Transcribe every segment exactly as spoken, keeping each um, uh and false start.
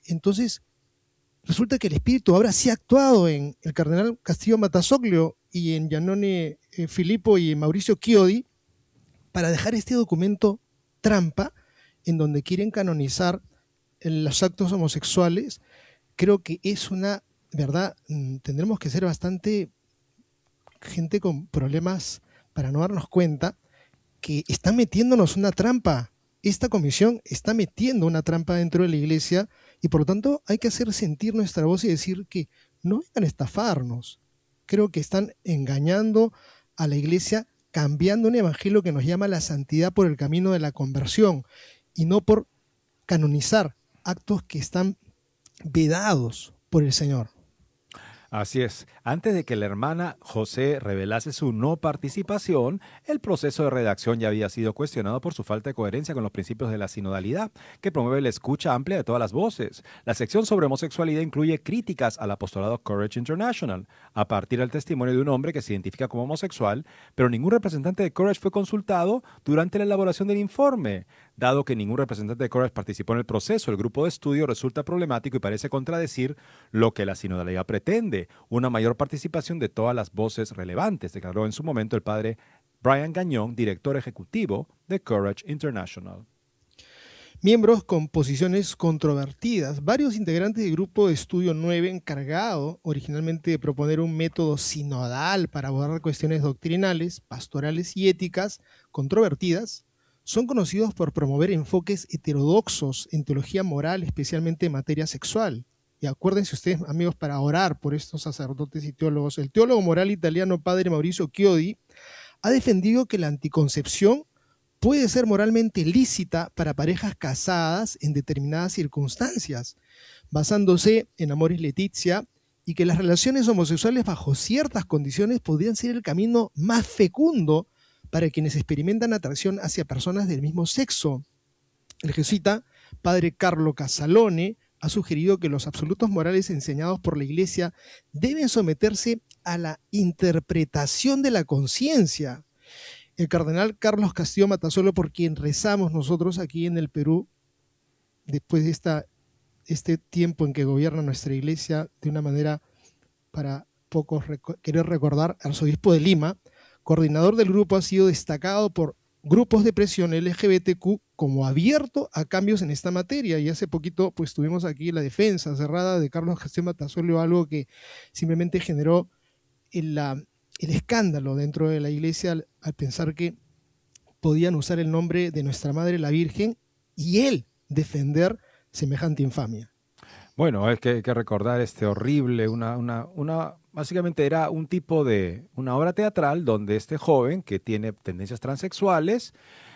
Entonces, resulta que el Espíritu ahora sí ha actuado en el cardenal Castillo Matasoglio y en Giannone eh, Filippo y Mauricio Chiodi para dejar este documento trampa en donde quieren canonizar los actos homosexuales. Creo que es una, ¿verdad? Tendremos que ser bastante gente con problemas para no darnos cuenta que está metiéndonos una trampa. Esta comisión está metiendo una trampa dentro de la iglesia y por lo tanto hay que hacer sentir nuestra voz y decir que no vengan a estafarnos. Creo que están engañando a la iglesia, cambiando un evangelio que nos llama a la santidad por el camino de la conversión y no por canonizar actos que están vedados por el Señor. Así es. Antes de que la hermana José revelase su no participación, el proceso de redacción ya había sido cuestionado por su falta de coherencia con los principios de la sinodalidad, que promueve la escucha amplia de todas las voces. La sección sobre homosexualidad incluye críticas al apostolado Courage International, a partir del testimonio de un hombre que se identifica como homosexual, pero ningún representante de Courage fue consultado durante la elaboración del informe. Dado que ningún representante de Courage participó en el proceso, el grupo de estudio resulta problemático y parece contradecir lo que la sinodalidad pretende, una mayor participación de todas las voces relevantes, declaró en su momento el padre Brian Gagnon, director ejecutivo de Courage International. Miembros con posiciones controvertidas. Varios integrantes del grupo de estudio nueve, encargado originalmente de proponer un método sinodal para abordar cuestiones doctrinales, pastorales y éticas controvertidas, son conocidos por promover enfoques heterodoxos en teología moral, especialmente en materia sexual. Y acuérdense ustedes, amigos, para orar por estos sacerdotes y teólogos. El teólogo moral italiano padre Mauricio Chiodi ha defendido que la anticoncepción puede ser moralmente lícita para parejas casadas en determinadas circunstancias, basándose en Amoris Laetitia, y que las relaciones homosexuales bajo ciertas condiciones podrían ser el camino más fecundo para quienes experimentan atracción hacia personas del mismo sexo. El jesuita padre Carlo Casalone ha sugerido que los absolutos morales enseñados por la Iglesia deben someterse a la interpretación de la conciencia. El cardenal Carlos Castillo Matasoglio, por quien rezamos nosotros aquí en el Perú, después de esta, este tiempo en que gobierna nuestra Iglesia de una manera para pocos reco- querer recordar, arzobispo de Lima, coordinador del grupo, ha sido destacado por grupos de presión L G B T Q como abierto a cambios en esta materia. Y hace poquito pues tuvimos aquí la defensa cerrada de Carlos Castillo Matasoglio, algo que simplemente generó el, la, el escándalo dentro de la iglesia al, al pensar que podían usar el nombre de nuestra Madre la Virgen y él defender semejante infamia. Bueno, hay que, hay que recordar este horrible, una, una, una, básicamente era un tipo de, una obra teatral donde este joven que tiene tendencias transexuales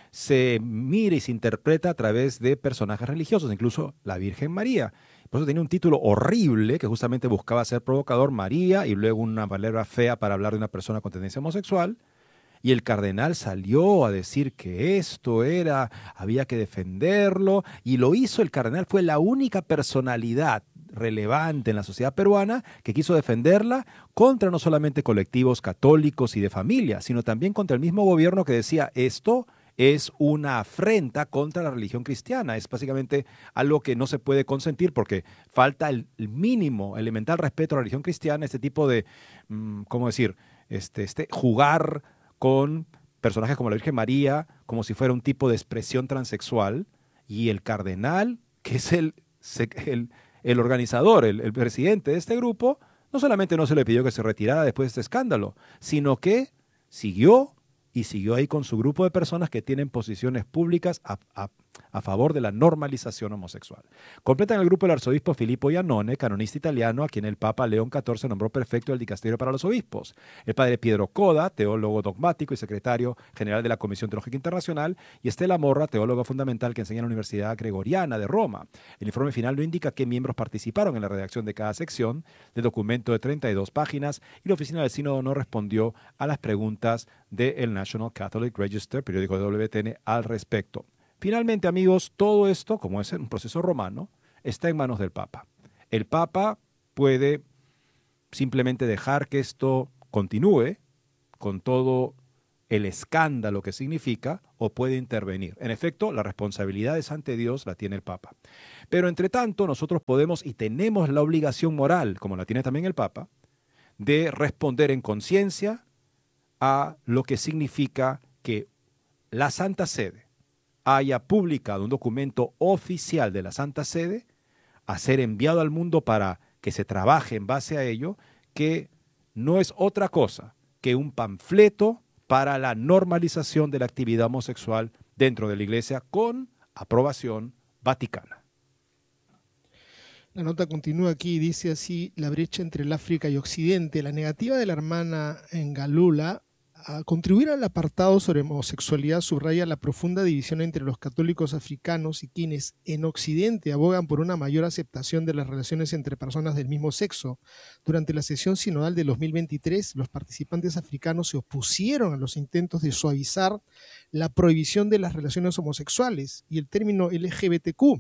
se mira y se interpreta a través de personajes religiosos, incluso la Virgen María. Por eso tenía un título horrible que justamente buscaba ser provocador, María, y luego una palabra fea para hablar de una persona con tendencia homosexual. Y el cardenal salió a decir que esto era, había que defenderlo, y lo hizo. El cardenal fue la única personalidad relevante en la sociedad peruana que quiso defenderla contra no solamente colectivos católicos y de familia, sino también contra el mismo gobierno que decía esto es una afrenta contra la religión cristiana. Es básicamente algo que no se puede consentir porque falta el, el mínimo, elemental respeto a la religión cristiana, este tipo de, mm, ¿cómo decir? Este, este jugar con personajes como la Virgen María, como si fuera un tipo de expresión transexual, y el cardenal, que es el, el, el organizador, el, el presidente de este grupo, no solamente no se le pidió que se retirara después de este escándalo, sino que siguió y siguió ahí con su grupo de personas que tienen posiciones públicas a, a, a favor de la normalización homosexual. Completan el grupo el arzobispo Filippo Iannone, canonista italiano, a quien el Papa León catorce nombró prefecto del dicasterio para los obispos. El padre Pietro Coda, teólogo dogmático y secretario general de la Comisión Teológica Internacional, y Estela Morra, teóloga fundamental que enseña en la Universidad Gregoriana de Roma. El informe final no indica qué miembros participaron en la redacción de cada sección del documento de treinta y dos páginas, y la oficina del sínodo no respondió a las preguntas del National Catholic Register, periódico de W T N, al respecto. Finalmente, amigos, todo esto, como es un proceso romano, está en manos del Papa. El Papa puede simplemente dejar que esto continúe con todo el escándalo que significa, o puede intervenir. En efecto, la responsabilidad es ante Dios, la tiene el Papa. Pero entre tanto, nosotros podemos y tenemos la obligación moral, como la tiene también el Papa, de responder en conciencia a lo que significa que la Santa Sede haya publicado un documento oficial de la Santa Sede a ser enviado al mundo para que se trabaje en base a ello, que no es otra cosa que un panfleto para la normalización de la actividad homosexual dentro de la Iglesia con aprobación vaticana. La nota continúa aquí y dice así: la brecha entre el África y Occidente, la negativa de la hermana Ngalula a contribuir al apartado sobre homosexualidad subraya la profunda división entre los católicos africanos y quienes en Occidente abogan por una mayor aceptación de las relaciones entre personas del mismo sexo. Durante la sesión sinodal de dos mil veintitrés, los participantes africanos se opusieron a los intentos de suavizar la prohibición de las relaciones homosexuales y el término L G B T Q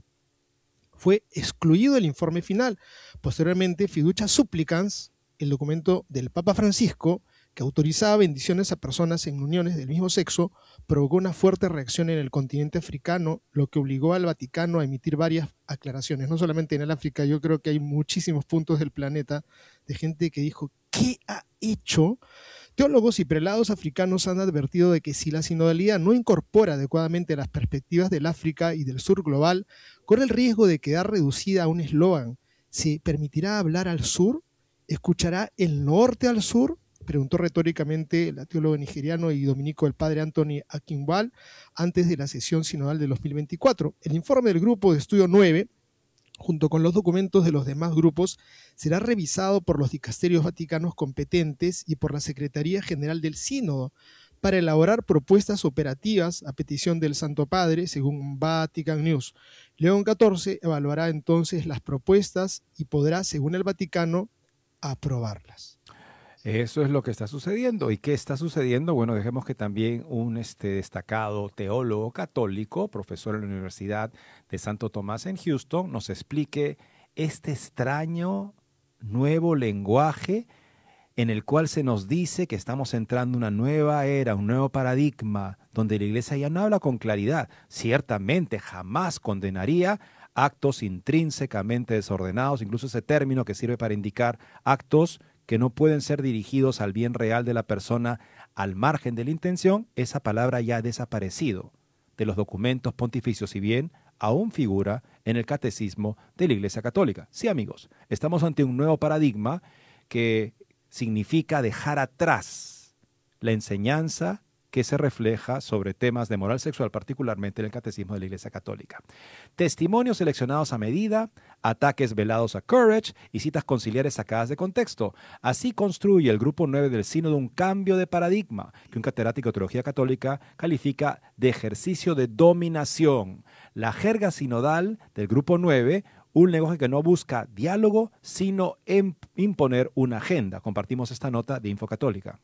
fue excluido del informe final. Posteriormente, Fiducia Supplicans, el documento del Papa Francisco, que autorizaba bendiciones a personas en uniones del mismo sexo, provocó una fuerte reacción en el continente africano, lo que obligó al Vaticano a emitir varias aclaraciones. No solamente en el África, yo creo que hay muchísimos puntos del planeta de gente que dijo, ¿qué ha hecho? Teólogos y prelados africanos han advertido de que si la sinodalidad no incorpora adecuadamente las perspectivas del África y del sur global, corre el riesgo de quedar reducida a un eslogan. ¿Se permitirá hablar al sur? ¿Escuchará el norte al sur?, preguntó retóricamente el teólogo nigeriano y dominico el padre Anthony Akinwal antes de la sesión sinodal de dos mil veinticuatro. El informe del grupo de estudio nueve, junto con los documentos de los demás grupos, será revisado por los dicasterios vaticanos competentes y por la Secretaría General del Sínodo para elaborar propuestas operativas a petición del Santo Padre, según Vatican News. León catorce evaluará entonces las propuestas y podrá, según el Vaticano, aprobarlas. Eso es lo que está sucediendo. ¿Y qué está sucediendo? Bueno, dejemos que también un este, destacado teólogo católico, profesor en la Universidad de Santo Tomás en Houston, nos explique este extraño nuevo lenguaje en el cual se nos dice que estamos entrando en una nueva era, un nuevo paradigma, donde la Iglesia ya no habla con claridad. Ciertamente jamás condenaría actos intrínsecamente desordenados, incluso ese término que sirve para indicar actos que no pueden ser dirigidos al bien real de la persona al margen de la intención, esa palabra ya ha desaparecido de los documentos pontificios, si bien aún figura en el catecismo de la Iglesia Católica. Sí, amigos, estamos ante un nuevo paradigma que significa dejar atrás la enseñanza que se refleja sobre temas de moral sexual, particularmente en el Catecismo de la Iglesia Católica. Testimonios seleccionados a medida, ataques velados a Courage y citas conciliares sacadas de contexto. Así construye el Grupo nueve del Sínodo un cambio de paradigma que un catedrático de Teología Católica califica de ejercicio de dominación. La jerga sinodal del Grupo nueve, un lenguaje que no busca diálogo, sino imponer una agenda. Compartimos esta nota de Info Católica.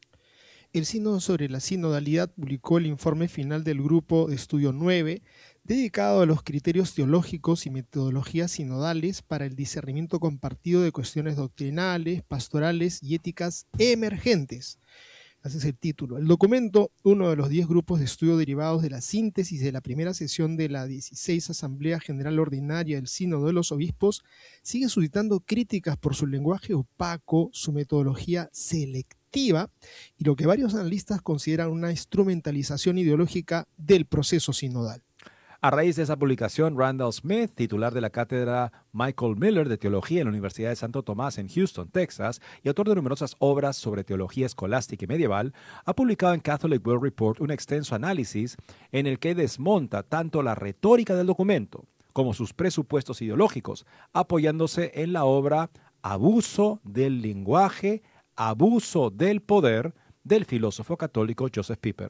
El Sínodo sobre la Sinodalidad publicó el informe final del Grupo de Estudio nueve, dedicado a los criterios teológicos y metodologías sinodales para el discernimiento compartido de cuestiones doctrinales, pastorales y éticas emergentes. Ese es el título. El documento, uno de los diez grupos de estudio derivados de la síntesis de la primera sesión de la dieciséis Asamblea General Ordinaria del Sínodo de los Obispos, sigue suscitando críticas por su lenguaje opaco, su metodología selectiva y lo que varios analistas consideran una instrumentalización ideológica del proceso sinodal. A raíz de esa publicación, Randall Smith, titular de la cátedra Michael Miller de Teología en la Universidad de Santo Tomás en Houston, Texas, y autor de numerosas obras sobre teología escolástica y medieval, ha publicado en Catholic World Report un extenso análisis en el que desmonta tanto la retórica del documento como sus presupuestos ideológicos, apoyándose en la obra Abuso del lenguaje, abuso del poder del filósofo católico Joseph Pieper.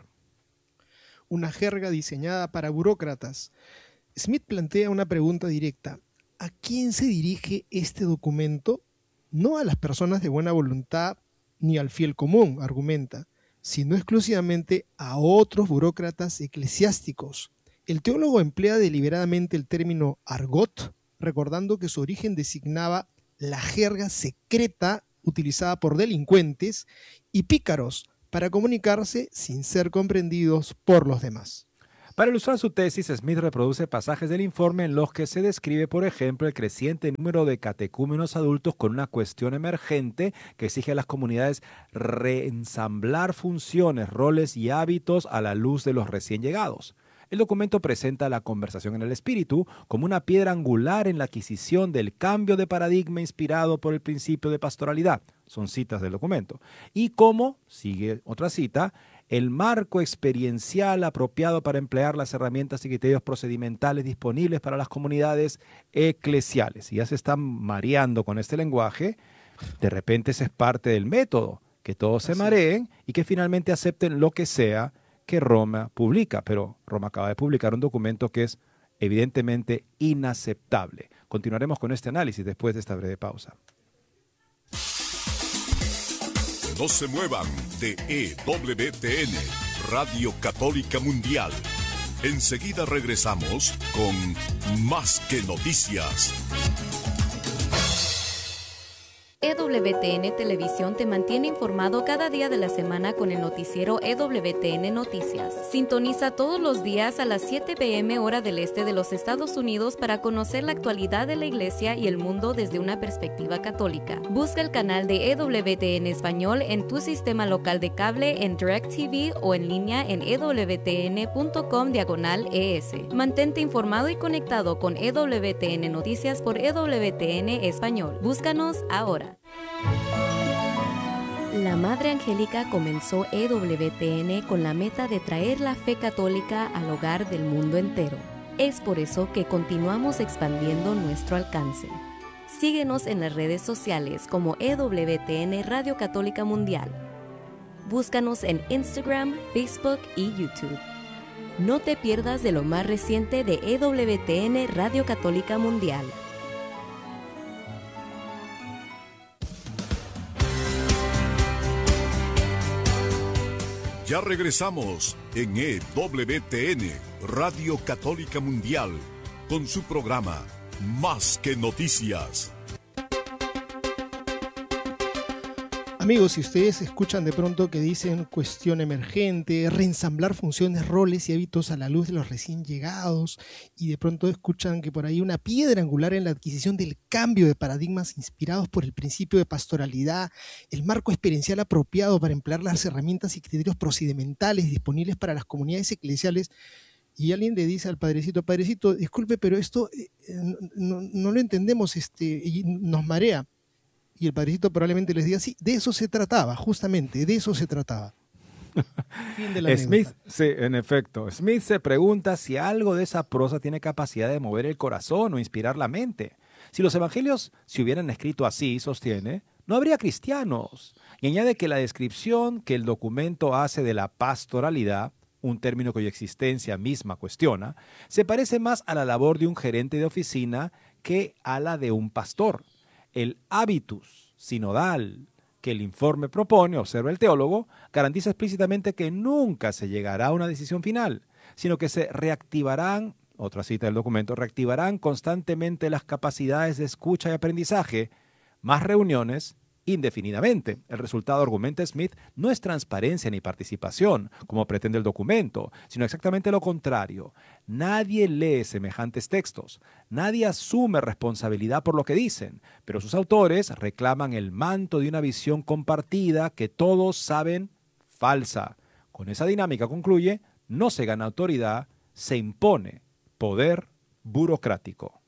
Una jerga diseñada para burócratas. Smith plantea una pregunta directa. ¿A quién se dirige este documento? No a las personas de buena voluntad ni al fiel común, argumenta, sino exclusivamente a otros burócratas eclesiásticos. El teólogo emplea deliberadamente el término argot, recordando que su origen designaba la jerga secreta utilizada por delincuentes y pícaros para comunicarse sin ser comprendidos por los demás. Para ilustrar su tesis, Smith reproduce pasajes del informe en los que se describe, por ejemplo, el creciente número de catecúmenos adultos con una cuestión emergente que exige a las comunidades reensamblar funciones, roles y hábitos a la luz de los recién llegados. El documento presenta la conversación en el espíritu como una piedra angular en la adquisición del cambio de paradigma inspirado por el principio de pastoralidad. Son citas del documento. Y como, sigue otra cita, el marco experiencial apropiado para emplear las herramientas y criterios procedimentales disponibles para las comunidades eclesiales. Y ya se están mareando con este lenguaje. De repente ese es parte del método, que todos se mareen y que finalmente acepten lo que sea que Roma publica, pero Roma acaba de publicar un documento que es evidentemente inaceptable. Continuaremos con este análisis después de esta breve pausa. No se muevan de E W T N, Radio Católica Mundial. Enseguida regresamos con Más que Noticias. E W T N Televisión te mantiene informado cada día de la semana con el noticiero E W T N Noticias. Sintoniza todos los días a las siete pe eme hora del este de los Estados Unidos para conocer la actualidad de la Iglesia y el mundo desde una perspectiva católica. Busca el canal de E W T N Español en tu sistema local de cable, en DirecTV o en línea en ewtn.com diagonal ES. Mantente informado y conectado con E W T N Noticias por E W T N Español. Búscanos ahora. La Madre Angélica comenzó E W T N con la meta de traer la fe católica al hogar del mundo entero. Es por eso que continuamos expandiendo nuestro alcance. Síguenos en las redes sociales como E W T N Radio Católica Mundial. Búscanos en Instagram, Facebook y YouTube. No te pierdas de lo más reciente de E W T N Radio Católica Mundial. Ya regresamos en E W T N, Radio Católica Mundial, con su programa Más que Noticias. Amigos, si ustedes escuchan de pronto que dicen cuestión emergente, reensamblar funciones, roles y hábitos a la luz de los recién llegados, y de pronto escuchan que por ahí una piedra angular en la adquisición del cambio de paradigmas inspirados por el principio de pastoralidad, el marco experiencial apropiado para emplear las herramientas y criterios procedimentales disponibles para las comunidades eclesiales, y alguien le dice al padrecito, padrecito, disculpe, pero esto eh, no, no lo entendemos, este, y nos marea. Y el padrecito probablemente les diga, sí, de eso se trataba, justamente, de eso se trataba. Fin de la Smith, anécdota. sí, en efecto. Smith se pregunta si algo de esa prosa tiene capacidad de mover el corazón o inspirar la mente. Si los evangelios se hubieran escrito así, sostiene, no habría cristianos. Y añade que la descripción que el documento hace de la pastoralidad, un término cuya existencia misma cuestiona, se parece más a la labor de un gerente de oficina que a la de un pastor. El hábitus sinodal que el informe propone, observa el teólogo, garantiza explícitamente que nunca se llegará a una decisión final, sino que se reactivarán, otra cita del documento, reactivarán constantemente las capacidades de escucha y aprendizaje, más reuniones, indefinidamente. El resultado, argumenta Smith, no es transparencia ni participación, como pretende el documento, sino exactamente lo contrario. Nadie lee semejantes textos, nadie asume responsabilidad por lo que dicen, pero sus autores reclaman el manto de una visión compartida que todos saben falsa. Con esa dinámica, concluye, no se gana autoridad, se impone poder burocrático.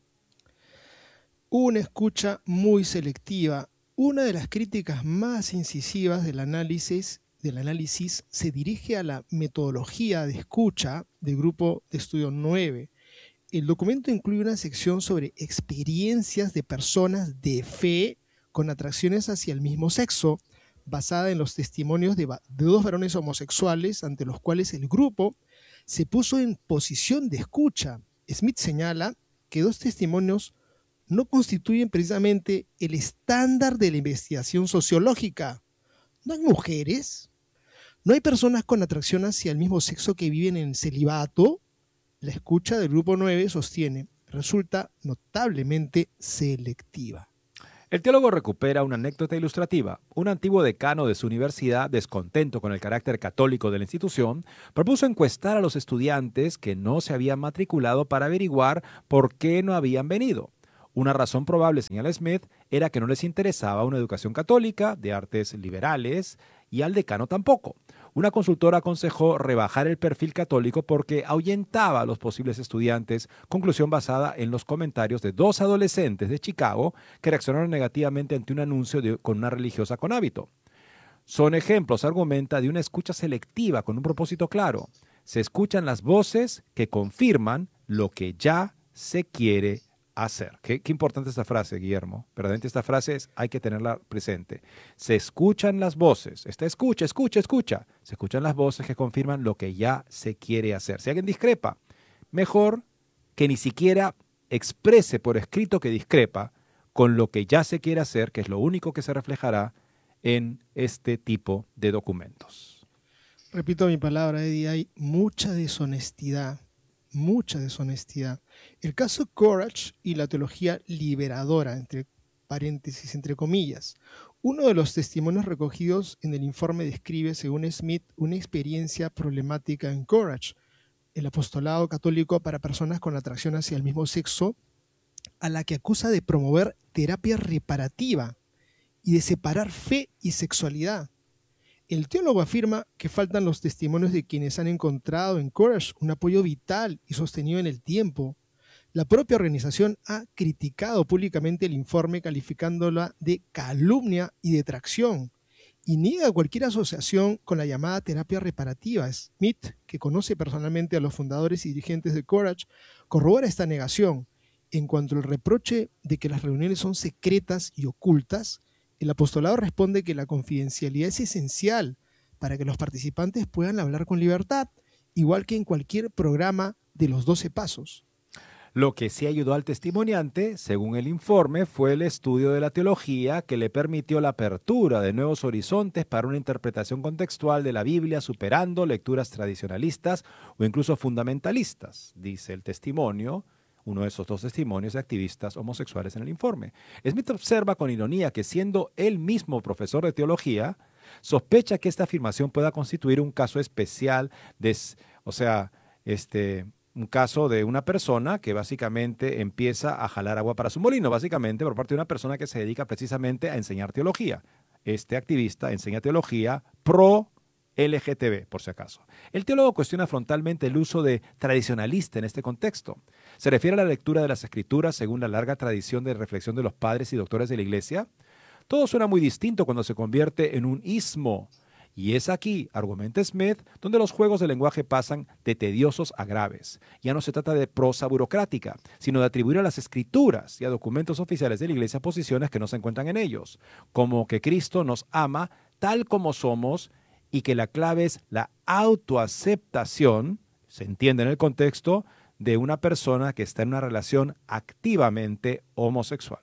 Una escucha muy selectiva. Una de las críticas más incisivas del análisis, del análisis se dirige a la metodología de escucha del grupo de estudio nueve. El documento incluye una sección sobre experiencias de personas de fe con atracciones hacia el mismo sexo, basada en los testimonios de, de dos varones homosexuales ante los cuales el grupo se puso en posición de escucha. Smith señala que dos testimonios no constituyen precisamente el estándar de la investigación sociológica. ¿No hay mujeres? ¿No hay personas con atracción hacia el mismo sexo que viven en celibato? La escucha del grupo nueve sostiene, resulta notablemente selectiva. El teólogo recupera una anécdota ilustrativa. Un antiguo decano de su universidad, descontento con el carácter católico de la institución, propuso encuestar a los estudiantes que no se habían matriculado para averiguar por qué no habían venido. Una razón probable, señala Smith, era que no les interesaba una educación católica, de artes liberales, y al decano tampoco. Una consultora aconsejó rebajar el perfil católico porque ahuyentaba a los posibles estudiantes, conclusión basada en los comentarios de dos adolescentes de Chicago que reaccionaron negativamente ante un anuncio de, con una religiosa con hábito. Son ejemplos, argumenta, de una escucha selectiva con un propósito claro. Se escuchan las voces que confirman lo que ya se quiere hacer. Qué, qué importante esta frase, Guillermo. Verdaderamente esta frase es, hay que tenerla presente. Se escuchan las voces. Esta escucha, escucha, escucha. Se escuchan las voces que confirman lo que ya se quiere hacer. Si alguien discrepa, mejor que ni siquiera exprese por escrito que discrepa con lo que ya se quiere hacer, que es lo único que se reflejará en este tipo de documentos. Repito mi palabra, Eddie, hay mucha deshonestidad, mucha deshonestidad. El caso Courage y la teología liberadora, entre paréntesis, entre comillas. Uno de los testimonios recogidos en el informe describe, según Smith, una experiencia problemática en Courage, el apostolado católico para personas con atracción hacia el mismo sexo, a la que acusa de promover terapia reparativa y de separar fe y sexualidad. El teólogo afirma que faltan los testimonios de quienes han encontrado en Courage un apoyo vital y sostenido en el tiempo. La propia organización ha criticado públicamente el informe calificándola de calumnia y detracción y niega cualquier asociación con la llamada terapia reparativa. Smith, que conoce personalmente a los fundadores y dirigentes de Courage, corrobora esta negación. En cuanto al reproche de que las reuniones son secretas y ocultas, el apostolado responde que la confidencialidad es esencial para que los participantes puedan hablar con libertad, igual que en cualquier programa de los doce pasos. Lo que sí ayudó al testimoniante, según el informe, fue el estudio de la teología que le permitió la apertura de nuevos horizontes para una interpretación contextual de la Biblia, superando lecturas tradicionalistas o incluso fundamentalistas, dice el testimonio. Uno de esos dos testimonios de activistas homosexuales en el informe. Smith observa con ironía que, siendo él mismo profesor de teología, sospecha que esta afirmación pueda constituir un caso especial, de, o sea, este, un caso de una persona que básicamente empieza a jalar agua para su molino, básicamente por parte de una persona que se dedica precisamente a enseñar teología. Este activista enseña teología pro L G T B, por si acaso. El teólogo cuestiona frontalmente el uso de tradicionalista en este contexto. ¿Se refiere a la lectura de las Escrituras según la larga tradición de reflexión de los padres y doctores de la Iglesia? Todo suena muy distinto cuando se convierte en un ismo. Y es aquí, argumenta Smith, donde los juegos de lenguaje pasan de tediosos a graves. Ya no se trata de prosa burocrática, sino de atribuir a las Escrituras y a documentos oficiales de la Iglesia posiciones que no se encuentran en ellos, como que Cristo nos ama tal como somos y que la clave es la autoaceptación, se entiende en el contexto, de una persona que está en una relación activamente homosexual.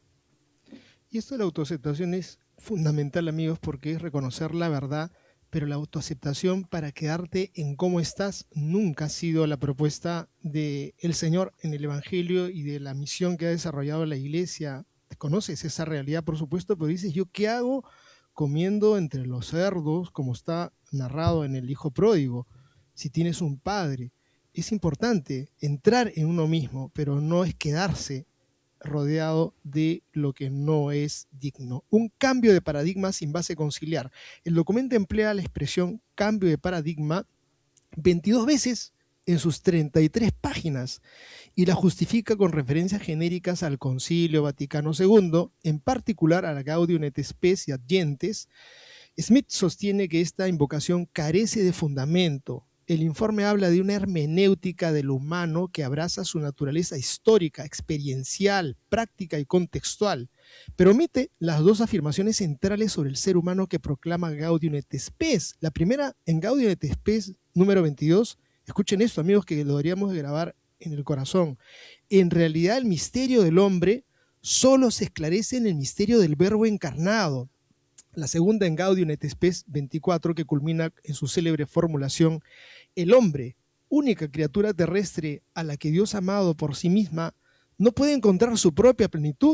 Y esto de la autoaceptación es fundamental, amigos, porque es reconocer la verdad, pero la autoaceptación para quedarte en cómo estás nunca ha sido la propuesta del Señor en el Evangelio y de la misión que ha desarrollado la Iglesia. Conoces esa realidad, por supuesto, pero dices, ¿yo qué hago comiendo entre los cerdos, como está narrado en el Hijo Pródigo? Si tienes un padre, es importante entrar en uno mismo, pero no es quedarse rodeado de lo que no es digno. Un cambio de paradigma sin base conciliar. El documento emplea la expresión cambio de paradigma veintidós veces en sus treinta y tres páginas y la justifica con referencias genéricas al Concilio Vaticano segundo, en particular a la Gaudium et Spes y Adyentes. Smith sostiene que esta invocación carece de fundamento. El informe habla de una hermenéutica del humano que abraza su naturaleza histórica, experiencial, práctica y contextual, pero omite las dos afirmaciones centrales sobre el ser humano que proclama Gaudium et Spes. La primera, en Gaudium et Spes número veintidós, escuchen esto, amigos, que lo deberíamos de grabar en el corazón. En realidad el misterio del hombre solo se esclarece en el misterio del Verbo encarnado. La segunda, en Gaudium et Spes veinticuatro, que culmina en su célebre formulación: el hombre, única criatura terrestre a la que Dios ha amado por sí misma, no puede encontrar su propia plenitud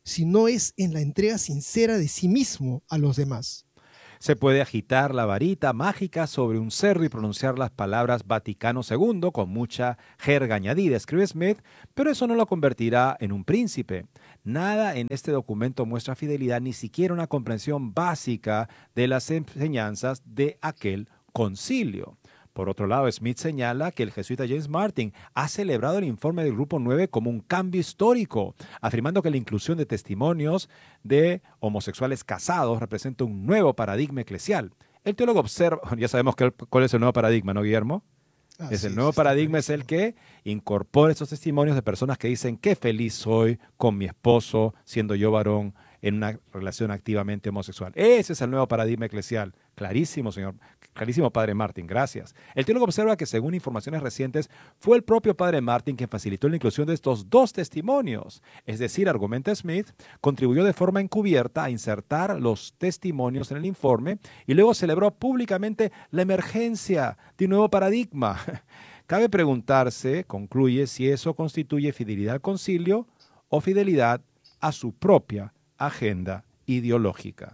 sino es en la entrega sincera de sí mismo a los demás. Se puede agitar la varita mágica sobre un cerro y pronunciar las palabras Vaticano segundo con mucha jerga añadida, escribe Smith, pero eso no lo convertirá en un príncipe. Nada en este documento muestra fidelidad, ni siquiera una comprensión básica de las enseñanzas de aquel concilio. Por otro lado, Smith señala que el jesuita James Martin ha celebrado el informe del Grupo nueve como un cambio histórico, afirmando que la inclusión de testimonios de homosexuales casados representa un nuevo paradigma eclesial. El teólogo observa, ya sabemos que, cuál es el nuevo paradigma, ¿no, Guillermo? Ah, es sí, el nuevo sí, está paradigma es el que incorpora estos testimonios de personas que dicen qué feliz soy con mi esposo, siendo yo varón, en una relación activamente homosexual. Ese es el nuevo paradigma eclesial. Clarísimo, señor, clarísimo, padre Martin, gracias. El teólogo observa que según informaciones recientes, fue el propio padre Martin quien facilitó la inclusión de estos dos testimonios. Es decir, argumenta Smith, contribuyó de forma encubierta a insertar los testimonios en el informe y luego celebró públicamente la emergencia de un nuevo paradigma. Cabe preguntarse, concluye, si eso constituye fidelidad al concilio o fidelidad a su propia agenda ideológica.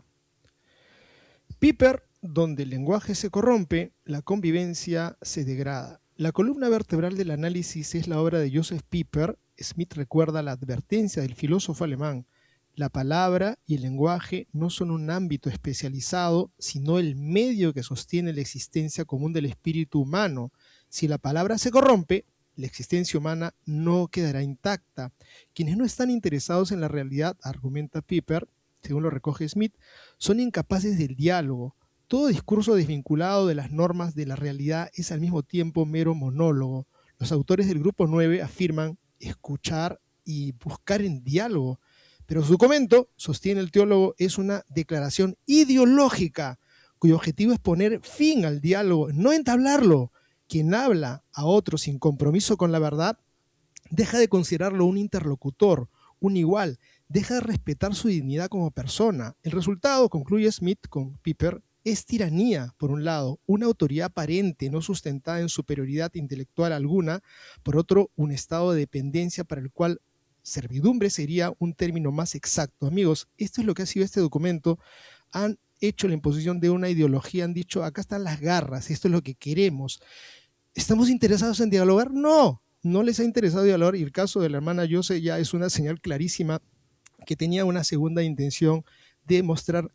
Piper, donde el lenguaje se corrompe, la convivencia se degrada. La columna vertebral del análisis es la obra de Joseph Piper. Smith recuerda la advertencia del filósofo alemán: la palabra y el lenguaje no son un ámbito especializado, sino el medio que sostiene la existencia común del espíritu humano. Si la palabra se corrompe, la existencia humana no quedará intacta. Quienes no están interesados en la realidad, argumenta Piper, según lo recoge Smith, son incapaces del diálogo. Todo discurso desvinculado de las normas de la realidad es al mismo tiempo mero monólogo. Los autores del Grupo nueve afirman escuchar y buscar en diálogo, pero su documento, sostiene el teólogo, es una declaración ideológica cuyo objetivo es poner fin al diálogo, no entablarlo. Quien habla a otro sin compromiso con la verdad deja de considerarlo un interlocutor, un igual, deja de respetar su dignidad como persona. El resultado, concluye Smith con Piper, es tiranía, por un lado, una autoridad aparente no sustentada en superioridad intelectual alguna, por otro, un estado de dependencia para el cual servidumbre sería un término más exacto. Amigos, esto es lo que ha sido este documento. Han hecho la imposición de una ideología, han dicho, acá están las garras, esto es lo que queremos. ¿Estamos interesados en dialogar? No, no les ha interesado dialogar, y el caso de la hermana Jose ya es una señal clarísima que tenía una segunda intención de mostrar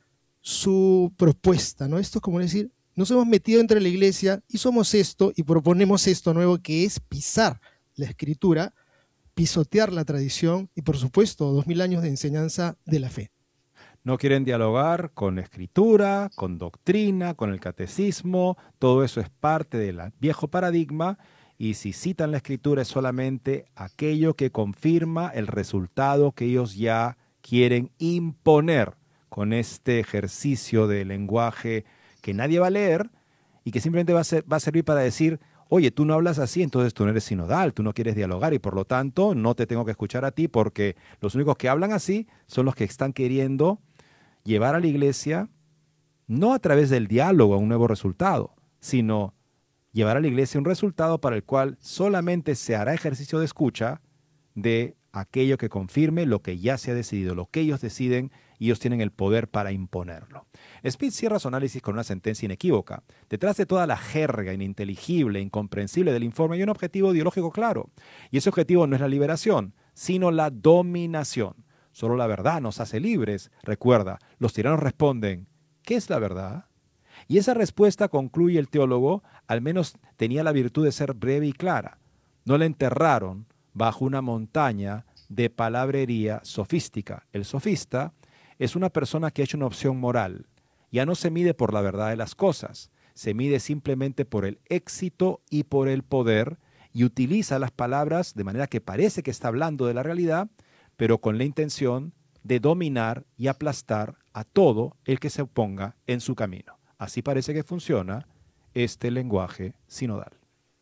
su propuesta, ¿no? Esto es como decir, nos hemos metido entre la iglesia y somos esto y proponemos esto nuevo, que es pisar la escritura, pisotear la tradición y, por supuesto, dos mil años de enseñanza de la fe. No quieren dialogar con la escritura, con doctrina, con el catecismo. Todo eso es parte del viejo paradigma. Y si citan la escritura es solamente aquello que confirma el resultado que ellos ya quieren imponer con este ejercicio de lenguaje que nadie va a leer y que simplemente va a, ser, va a servir para decir, oye, tú no hablas así, entonces tú no eres sinodal, tú no quieres dialogar y por lo tanto no te tengo que escuchar a ti, porque los únicos que hablan así son los que están queriendo llevar a la iglesia no a través del diálogo a un nuevo resultado, sino llevar a la iglesia un resultado para el cual solamente se hará ejercicio de escucha de aquello que confirme lo que ya se ha decidido, lo que ellos deciden, y ellos tienen el poder para imponerlo. Smith cierra su análisis con una sentencia inequívoca. Detrás de toda la jerga ininteligible, incomprensible del informe hay un objetivo ideológico claro, y ese objetivo no es la liberación, sino la dominación. Solo la verdad nos hace libres. Recuerda, los tiranos responden, ¿qué es la verdad? Y esa respuesta, concluye el teólogo, al menos tenía la virtud de ser breve y clara. No la enterraron bajo una montaña de palabrería sofística. El sofista es una persona que ha hecho una opción moral. Ya no se mide por la verdad de las cosas, se mide simplemente por el éxito y por el poder, y utiliza las palabras de manera que parece que está hablando de la realidad, pero con la intención de dominar y aplastar a todo el que se oponga en su camino. Así parece que funciona este lenguaje sinodal.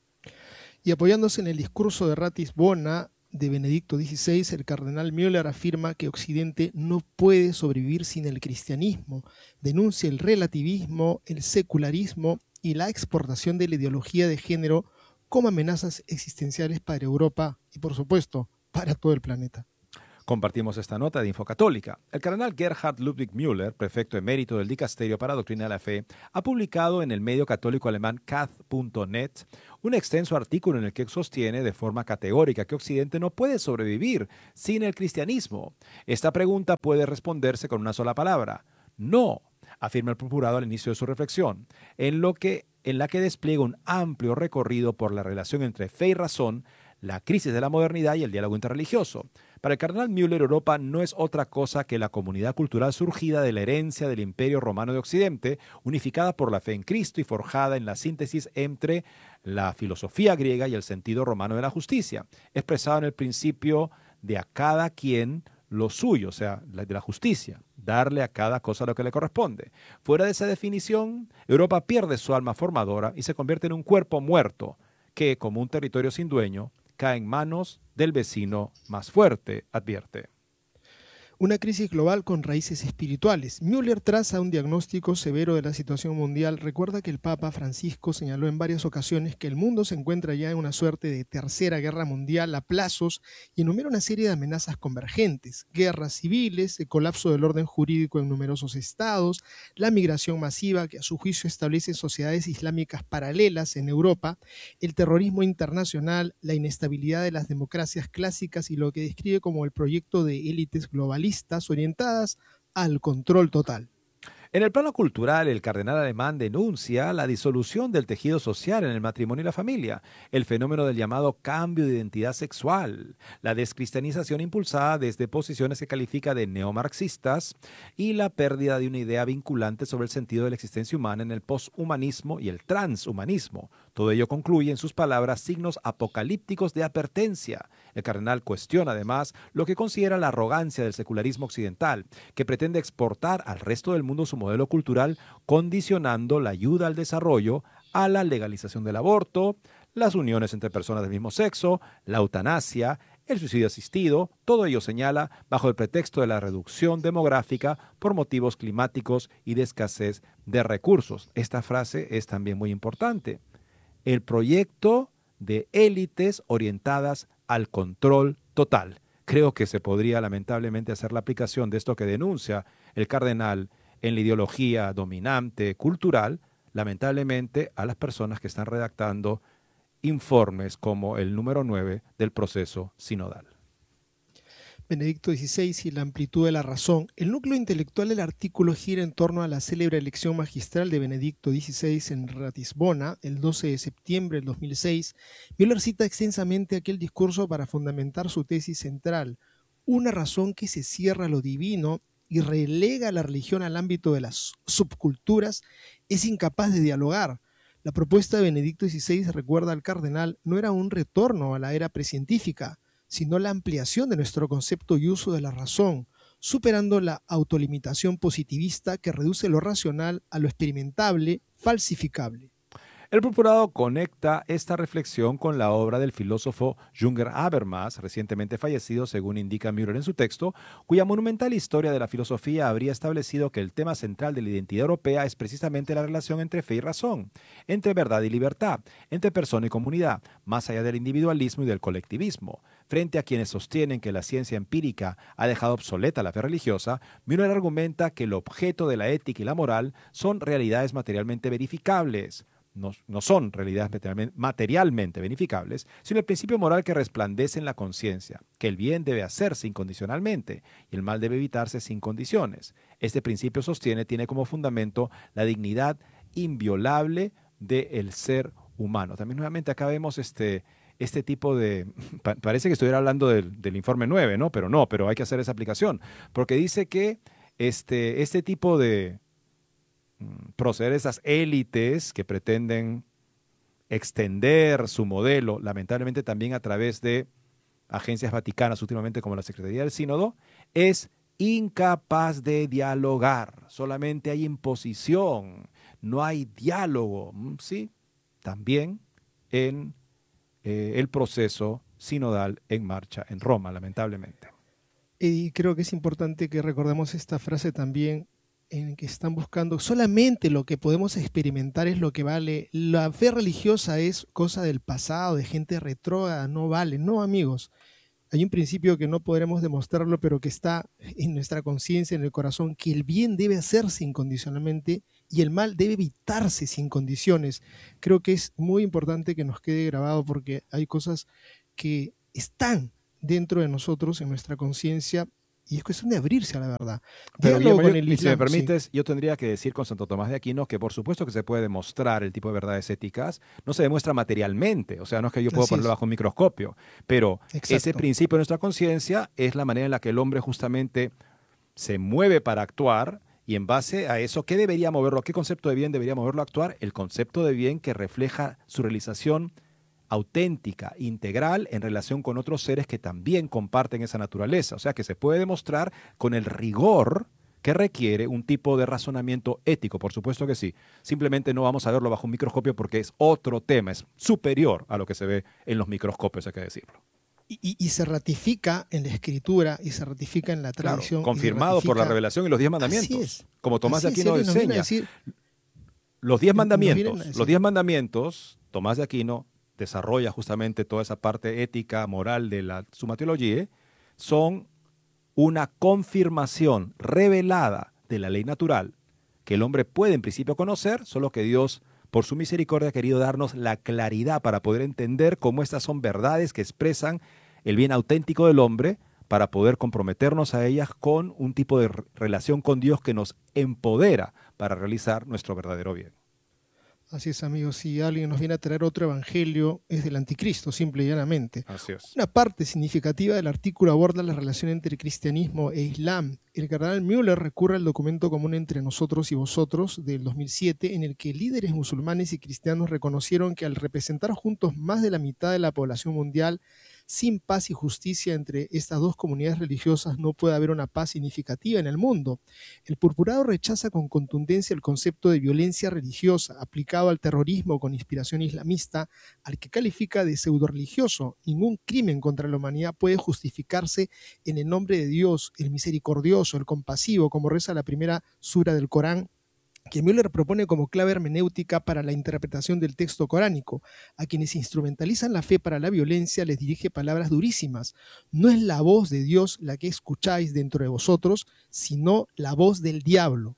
Y apoyándose en el discurso de Ratisbona de Benedicto dieciséis, el cardenal Müller afirma que Occidente no puede sobrevivir sin el cristianismo. Denuncia el relativismo, el secularismo y la exportación de la ideología de género como amenazas existenciales para Europa y, por supuesto, para todo el planeta. Compartimos esta nota de Infocatólica. El cardenal Gerhard Ludwig Müller, prefecto emérito del Dicasterio para Doctrina de la Fe, ha publicado en el medio católico alemán cath punto net un extenso artículo en el que sostiene de forma categórica que Occidente no puede sobrevivir sin el cristianismo. Esta pregunta puede responderse con una sola palabra: no, afirma el procurado al inicio de su reflexión, en, lo que, en la que despliega un amplio recorrido por la relación entre fe y razón, la crisis de la modernidad y el diálogo interreligioso. Para el cardenal Müller, Europa no es otra cosa que la comunidad cultural surgida de la herencia del Imperio Romano de Occidente, unificada por la fe en Cristo y forjada en la síntesis entre la filosofía griega y el sentido romano de la justicia, expresado en el principio de a cada quien lo suyo, o sea, de la justicia, darle a cada cosa lo que le corresponde. Fuera de esa definición, Europa pierde su alma formadora y se convierte en un cuerpo muerto que, como un territorio sin dueño, cae en manos del vecino más fuerte, advierte. Una crisis global con raíces espirituales. Müller traza un diagnóstico severo de la situación mundial. Recuerda que el Papa Francisco señaló en varias ocasiones que el mundo se encuentra ya en una suerte de tercera guerra mundial a plazos y enumera una serie de amenazas convergentes: guerras civiles, el colapso del orden jurídico en numerosos estados, la migración masiva que a su juicio establece sociedades islámicas paralelas en Europa, el terrorismo internacional, la inestabilidad de las democracias clásicas y lo que describe como el proyecto de élites globalistas orientadas al control total. En el plano cultural, el cardenal alemán denuncia la disolución del tejido social en el matrimonio y la familia, el fenómeno del llamado cambio de identidad sexual, la descristianización impulsada desde posiciones que califica de neomarxistas y la pérdida de una idea vinculante sobre el sentido de la existencia humana en el poshumanismo y el transhumanismo. Todo ello concluye, en sus palabras, signos apocalípticos de advertencia. El cardenal cuestiona además lo que considera la arrogancia del secularismo occidental, que pretende exportar al resto del mundo su modelo cultural, condicionando la ayuda al desarrollo a la legalización del aborto, las uniones entre personas del mismo sexo, la eutanasia, el suicidio asistido. Todo ello señala bajo el pretexto de la reducción demográfica por motivos climáticos y de escasez de recursos. Esta frase es también muy importante. El proyecto de élites orientadas al control total. Creo que se podría lamentablemente hacer la aplicación de esto que denuncia el cardenal en la ideología dominante cultural, lamentablemente, a las personas que están redactando informes como el número nueve del proceso sinodal. Benedicto dieciséis y la amplitud de la razón. El núcleo intelectual del artículo gira en torno a la célebre elección magistral de Benedicto dieciséis en Ratisbona, el doce de septiembre del dos mil seis. Müller cita extensamente aquel discurso para fundamentar su tesis central: una razón que se cierra a lo divino y relega la religión al ámbito de las subculturas es incapaz de dialogar. La propuesta de Benedicto dieciséis, recuerda al cardenal, no era un retorno a la era precientífica, sino la ampliación de nuestro concepto y uso de la razón, superando la autolimitación positivista que reduce lo racional a lo experimentable, falsificable. El procurado conecta esta reflexión con la obra del filósofo Jürgen Habermas, recientemente fallecido, según indica Müller en su texto, cuya monumental historia de la filosofía habría establecido que el tema central de la identidad europea es precisamente la relación entre fe y razón, entre verdad y libertad, entre persona y comunidad, más allá del individualismo y del colectivismo. Frente a quienes sostienen que la ciencia empírica ha dejado obsoleta la fe religiosa, Müller argumenta que el objeto de la ética y la moral son realidades materialmente verificables. No, no son realidades materialmente verificables, sino el principio moral que resplandece en la conciencia, que el bien debe hacerse incondicionalmente y el mal debe evitarse sin condiciones. Este principio, sostiene, tiene como fundamento la dignidad inviolable del ser humano. También nuevamente acá vemos este, este tipo de... Pa- parece que estuviera hablando del, del informe nueve, ¿no? Pero no, pero hay que hacer esa aplicación, porque dice que este, este tipo de... proceder esas élites que pretenden extender su modelo, lamentablemente también a través de agencias vaticanas últimamente como la Secretaría del Sínodo, es incapaz de dialogar. Solamente hay imposición, no hay diálogo. Sí, también en eh, el proceso sinodal en marcha en Roma, lamentablemente. Y creo que es importante que recordemos esta frase también, en que están buscando solamente lo que podemos experimentar es lo que vale. La fe religiosa es cosa del pasado, de gente retrógrada, no vale. No, amigos. Hay un principio que no podremos demostrarlo, pero que está en nuestra conciencia, en el corazón, que el bien debe hacerse incondicionalmente y el mal debe evitarse sin condiciones. Creo que es muy importante que nos quede grabado porque hay cosas que están dentro de nosotros, en nuestra conciencia, y es cuestión de abrirse a la verdad. Pero Diálogo Guillermo, con yo- el y si me Islam, permites, sí. yo tendría que decir con Santo Tomás de Aquino que por supuesto que se puede demostrar el tipo de verdades éticas, no se demuestra materialmente, o sea, no es que yo puedo Así ponerlo es. bajo un microscopio, pero ese Exacto. principio de nuestra conciencia es la manera en la que el hombre justamente se mueve para actuar y en base a eso, ¿qué debería moverlo? ¿Qué concepto de bien debería moverlo a actuar? El concepto de bien que refleja su realización auténtica, integral, en relación con otros seres que también comparten esa naturaleza. O sea, que se puede demostrar con el rigor que requiere un tipo de razonamiento ético, por supuesto que sí. Simplemente no vamos a verlo bajo un microscopio porque es otro tema, es superior a lo que se ve en los microscopios, hay que decirlo. Y, y- y se ratifica en la escritura y se ratifica en la Claro, tradición. y se confirmado por la ratifica- revelación y los diez Así mandamientos. es. Como Tomás Así de es, Aquino y alguien nos viene a enseña, decir- los diez nos vienen a mandamientos, decir- los diez mandamientos, Tomás de Aquino desarrolla justamente toda esa parte ética, moral de la Summa Theologiae, son una confirmación revelada de la ley natural que el hombre puede en principio conocer, solo que Dios, por su misericordia, ha querido darnos la claridad para poder entender cómo estas son verdades que expresan el bien auténtico del hombre, para poder comprometernos a ellas con un tipo de re- relación con Dios que nos empodera para realizar nuestro verdadero bien. Así es, amigos. Si alguien nos viene a traer otro evangelio, es del anticristo, simple y llanamente. Así es. Una parte significativa del artículo aborda la relación entre cristianismo e islam. El cardenal Müller recurre al documento común entre nosotros y vosotros del dos mil siete, en el que líderes musulmanes y cristianos reconocieron que al representar juntos más de la mitad de la población mundial, sin paz y justicia entre estas dos comunidades religiosas no puede haber una paz significativa en el mundo. El purpurado rechaza con contundencia el concepto de violencia religiosa aplicado al terrorismo con inspiración islamista, al que califica de pseudo-religioso. Ningún crimen contra la humanidad puede justificarse en el nombre de Dios, el misericordioso, el compasivo, como reza la primera sura del Corán, que Müller propone como clave hermenéutica para la interpretación del texto coránico. A quienes instrumentalizan la fe para la violencia les dirige palabras durísimas. No es la voz de Dios la que escucháis dentro de vosotros, sino la voz del diablo.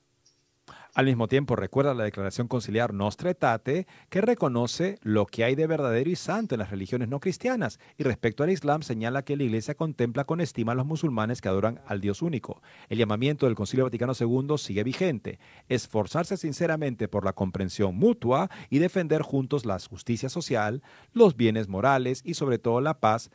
Al mismo tiempo, recuerda la declaración conciliar Nostra Aetate, que reconoce lo que hay de verdadero y santo en las religiones no cristianas, y respecto al Islam señala que la Iglesia contempla con estima a los musulmanes que adoran al Dios único. El llamamiento del Concilio Vaticano segundo sigue vigente: esforzarse sinceramente por la comprensión mutua y defender juntos la justicia social, los bienes morales y sobre todo la paz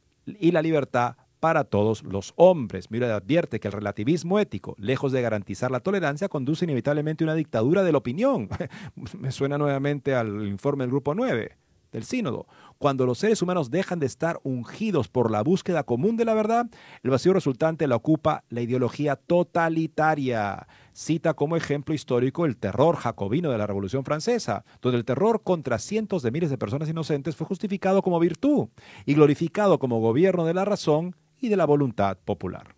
y la libertad para todos los hombres. Mira, advierte que el relativismo ético, lejos de garantizar la tolerancia, conduce inevitablemente a una dictadura de la opinión. Me suena nuevamente al informe del Grupo nueve del Sínodo. Cuando los seres humanos dejan de estar ungidos por la búsqueda común de la verdad, el vacío resultante la ocupa la ideología totalitaria. Cita como ejemplo histórico el terror jacobino de la Revolución Francesa, donde el terror contra cientos de miles de personas inocentes fue justificado como virtud y glorificado como gobierno de la razón y de la voluntad popular.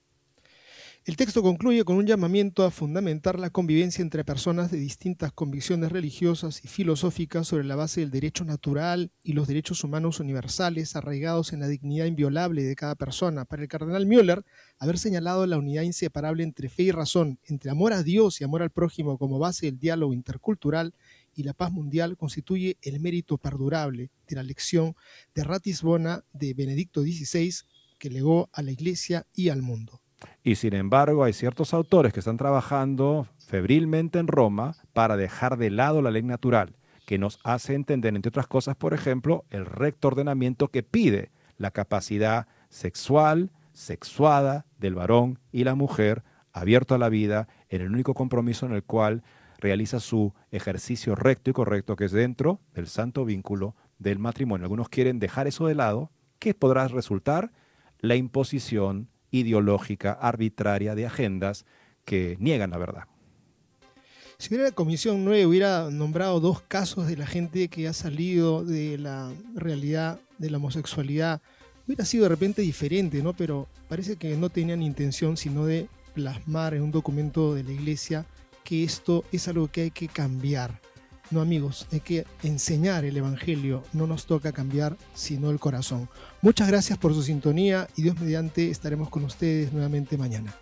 El texto concluye con un llamamiento a fundamentar la convivencia entre personas de distintas convicciones religiosas y filosóficas sobre la base del derecho natural y los derechos humanos universales arraigados en la dignidad inviolable de cada persona. Para el cardenal Müller, haber señalado la unidad inseparable entre fe y razón, entre amor a Dios y amor al prójimo como base del diálogo intercultural y la paz mundial, constituye el mérito perdurable de la lección de Ratisbona de Benedicto dieciséis que legó a la Iglesia y al mundo. Y sin embargo, hay ciertos autores que están trabajando febrilmente en Roma para dejar de lado la ley natural, que nos hace entender, entre otras cosas, por ejemplo, el recto ordenamiento que pide la capacidad sexual, sexuada del varón y la mujer, abierto a la vida, en el único compromiso en el cual realiza su ejercicio recto y correcto, que es dentro del santo vínculo del matrimonio. Algunos quieren dejar eso de lado. ¿Qué podrá resultar? La imposición ideológica, arbitraria de agendas que niegan la verdad. Si hubiera la Comisión nueve hubiera nombrado dos casos de la gente que ha salido de la realidad de la homosexualidad, hubiera sido de repente diferente, ¿no? Pero parece que no tenían intención sino de plasmar en un documento de la Iglesia que esto es algo que hay que cambiar. No, amigos, hay que enseñar el Evangelio. No nos toca cambiar, sino el corazón. Muchas gracias por su sintonía y Dios mediante estaremos con ustedes nuevamente mañana.